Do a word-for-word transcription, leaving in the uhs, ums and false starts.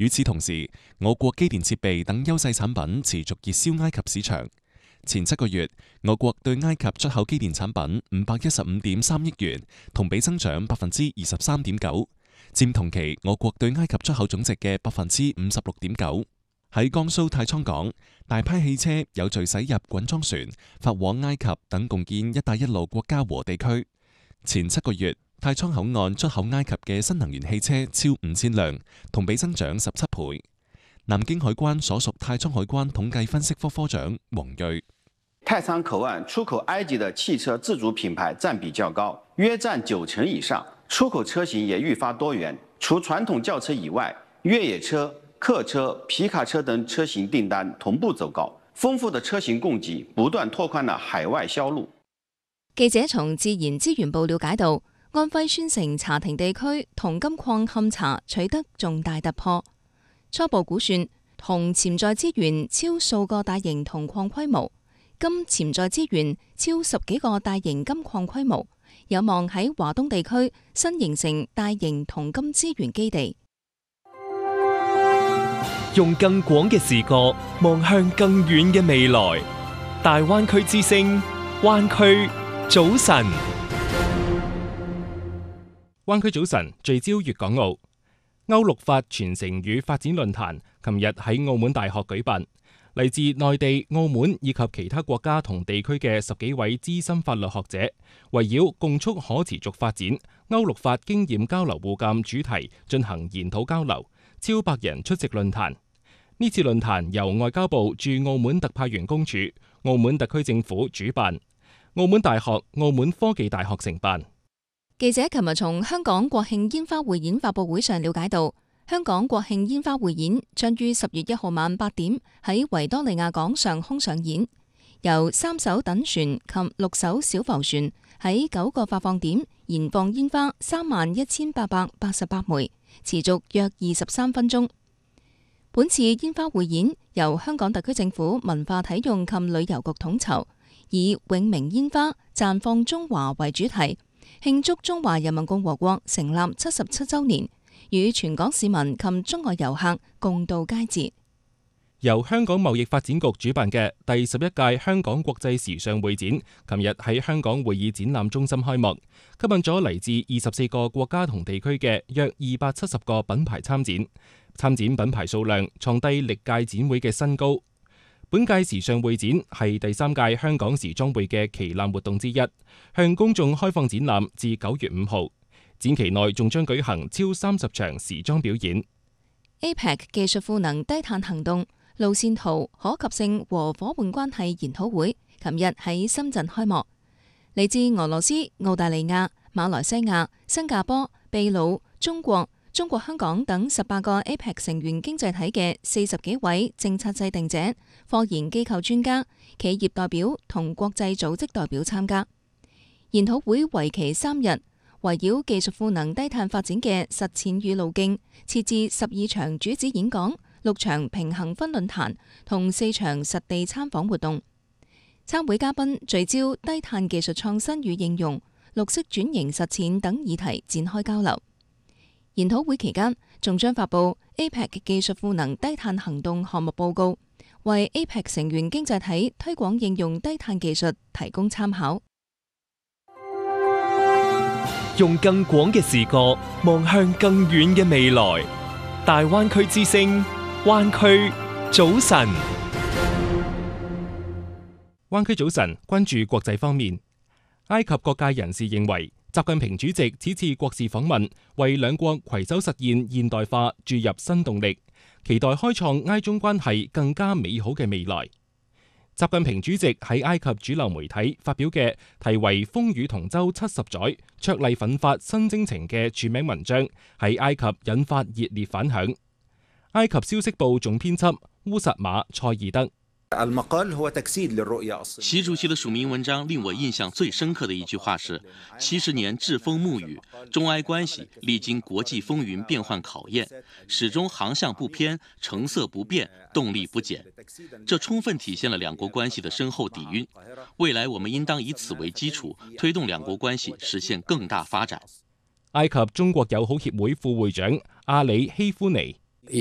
與此同時，我國機電設備等優勢產品持續熱銷埃及市場。前七個月，我國對埃及出口機電產品五百一十五點三億元，同比增長百分之二十三點九，佔同期我國對埃及出口總值嘅百分之五十六點九。喺江蘇太倉港，大批汽車有序駛入滾裝船，發往埃及等共建“一帶一路”國家和地區。前七個月，太倉口岸出口埃及嘅新能源汽車超五千輛，同比增長十七倍。南京海關所屬太倉海關統計分析科科長黃瑞： 太倉口岸出口埃及的汽車自主品牌佔比較高，約佔九成以上。出口車型也愈發多元，除傳統轎車以外，越野車、客車、皮卡車等車型訂單同步走高。豐富的車型供給不斷拓寬了海外銷路。 記者從自然資源部了解到，安徽宣城茶亭地區銅金礦勘查取得重大突破。初步估算，銅潛在資源超數個大型銅礦規模，金潛在資源超十幾個大型金礦規模，有望喺華東地區新形成大型銅金資源基地。 用更廣嘅視角望向更遠嘅未來，大灣區之聲，灣區早晨。 灣區早晨聚焦粵港澳。歐陸法傳承與發展論壇琴日喺澳門大學舉辦，嚟自內地、澳門以及其他國家同地區嘅十幾位資深法律學者，圍繞共促可持續發展、歐陸法經驗交流互鑑主題進行研討交流，超百人出席論壇。呢次論壇由外交部駐澳門特派員公署、澳門特區政府主辦，澳門大學、澳門科技大學承辦。 記者琴日從香港國慶煙花匯演發佈會上了解到，香港國慶煙花匯演將於十月一號晚八點喺維多利亞港上空上演，由三艘躉船及六艘小浮船喺九個發放點燃放煙花三萬一千八百八十八枚，持續約二十三分鐘。本次煙花匯演由香港特區政府文化體育及旅遊局統籌，以永明煙花綻放中華為主題，慶祝中華人民共和國成立七十七週年，與全港市民及中外遊客共度佳節。 由香港貿易發展局主辦嘅第十一屆香港國際時尚會展，琴日喺香港會議展覽中心開幕，吸引咗嚟自二十四個國家同地區嘅約二百七十個品牌參展，參展品牌數量創低歷屆展會嘅新高。本屆時尚會展係第三屆香港時裝會嘅旗艦活動之一，向公眾開放展覽至九月五號。展期內仲將舉行超三十場時裝表演。 A P E C 技術賦能低碳行動路線圖可及性和伙伴關係研討會，琴日喺深圳開幕。嚟自俄羅斯、澳大利亞、馬來西亞、新加坡、秘魯、中國、中國香港等十八個 A P E C 成員經濟體嘅四十幾位政策制定者、科研機構專家、企業代表同國際組織代表參加。研討會為期三日，圍繞技術賦能低碳發展嘅實踐與路徑，設置十二場主旨演講、六場平行分論壇同四場實地參訪活動。參會嘉賓聚焦低碳技術創新與應用、綠色轉型實踐等議題展開交流。研討會期間，仲將發布 A P E C 技術賦能低碳行動項目報告，為 A P E C 成員經濟體推廣應用低碳技術提供參考。 用更廣嘅視角望向更遠嘅未來，大灣區之聲，灣區早晨。 灣區早晨關注國際方面，埃及各界人士認為，習近平主席此次國事訪問為兩國攜手實現現代化注入新動力，期待開創埃中關係更加美好嘅未來。習近平主席喺埃及主流媒體發表嘅題為《風雨同舟七十載，卓麗奮發新征程》嘅署名文章喺埃及引發熱烈反響。埃及消息報總編輯烏薩馬塞爾德。 習主席的署名文章令我印象最深刻的一句話是：七十年櫛風沐雨，中埃關係歷經國際風雲變幻考驗，始終航向不偏，成色不變，動力不減。這充分體現了兩國關係的深厚底蘊。未來我們應當以此為基礎，推動兩國關係實現更大發展。 埃及中國友好協會副會長阿里希夫尼